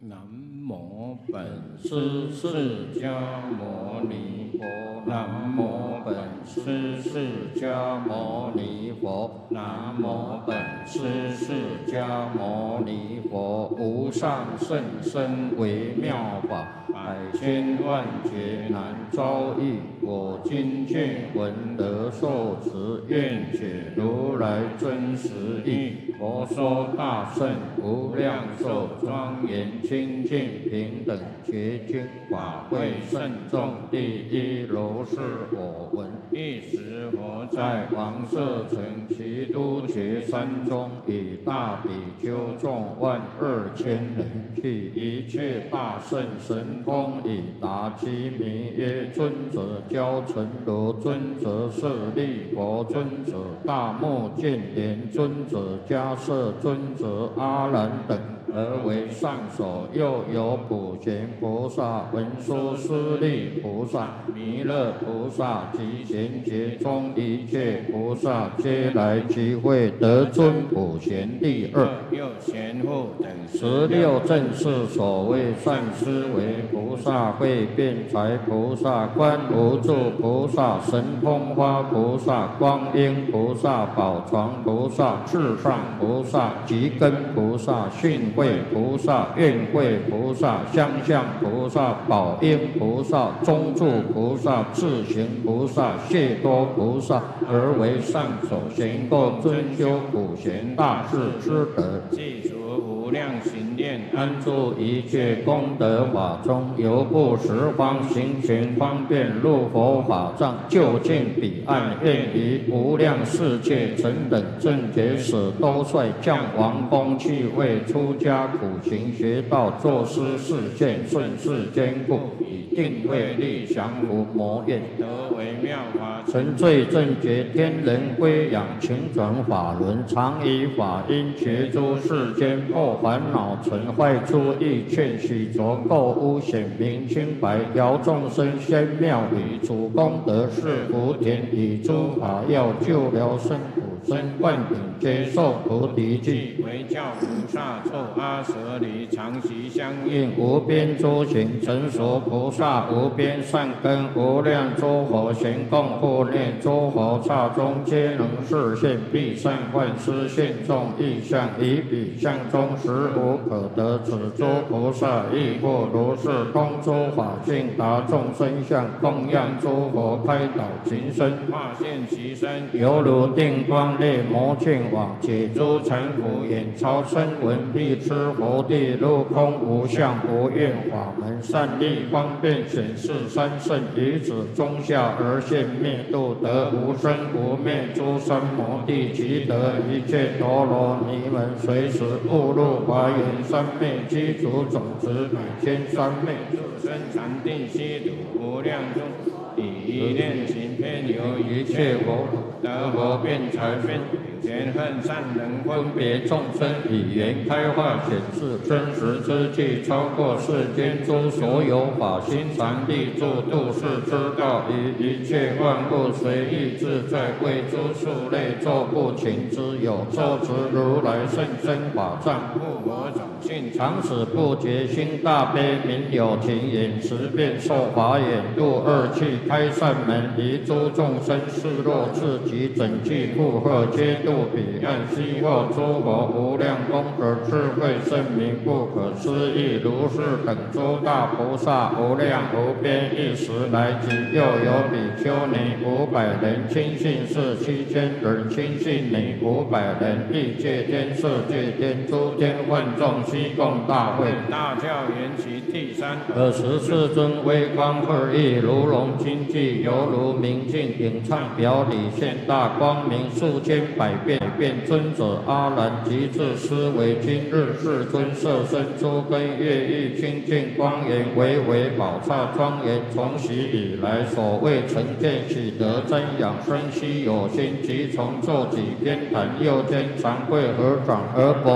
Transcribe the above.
南无本师释迦牟尼佛。南无本师释迦牟尼佛。南无本师释迦牟尼佛。无上甚深微妙法，百千万劫难遭遇。我今见闻得受持，愿解如来真实义。佛说大圣无量寿庄严清净平等觉经法会圣众第一如是我闻。一时佛在王舍城祇都伽山中，以大比丘众12000人，去一切大圣神通以达其名曰尊者交陈如尊者舍利佛尊者大目犍连尊者迦摄尊者阿难等，而为上首。又有普贤菩萨、文殊师利菩萨、弥勒菩萨及贤劫中一切菩萨，皆来集会，得尊普贤第二。又贤护等16正是所谓善思维菩萨、慧辩才菩萨、观无住菩萨、神通花菩萨、光阴菩萨、宝床菩萨、至上菩萨、极根菩萨、训慧菩萨、愿慧菩萨、相向菩萨、宝应菩萨、中住菩萨、智行菩萨、谢多菩萨，而为上首，行过尊修普贤大士之德，记除无量行念，安住一切功德法中，由不十方行权方便入佛法藏，就近彼岸，愿于无量世界成等正觉使都率降王宫去为出家苦行学道作施示现，顺世坚固，以定慧力降伏魔怨，得为妙法成罪正觉天人归养，勤转法轮，常以法音觉诸世间破烦恼尘坏出意，劝许着垢污显明清白，摇众生仙妙理，主功德是福田，以诸法要救疗生苦身，万品接受菩提记，为教菩萨作阿舍离，常习相应无边诸行，成熟菩萨无边善根，无量诸佛行供护念，诸佛刹中皆能示现，必善幻施现众意象，以彼相中实无可得。此诸菩萨亦复如是，通诸法性，达众生相，供养诸佛，开导情身，化现其身，犹如定光烈魔犍网，解诸尘苦眼，超声闻必痴佛地，入空无相无愿法门，善利方便显示三圣，于此中下而现灭度，得无生无灭诸三摩地，即得一切陀罗尼门，随时误入华严三昧，积除种子百千三昧，助生禅定悉土无量众，以一念行遍游一切佛土，得佛辩才分前恨善人，分别众生，以言开化显示真实之际，超过世间诸所有法，心常立住度世之道，以一切万物随意自在，为诸数类作不勤之有，受持如来圣真法藏，护我种性，常使不觉心大悲，明有情眼，持遍受法眼，入二气，开善门，离诸众生示若自己整具负荷，皆度彼岸，悉获诸佛无量功德智慧圣明，不可思议。如是等诸大菩萨无量无边，一时来集。又有比丘尼500人，亲信士7000人，亲信女500人，欲界天、色界天、诸天万众悉共大会。大教缘起第三24尊微光二翼，如龙金髻，犹如明镜，影唱表里现大光明，数千百变。尊者阿难即至思维，今日世尊色身诸根业欲清净光严，为宝刹庄严，从昔以来所谓成见喜得真养生，悉有心，即从咒己偏袒，右肩长跪合掌而佛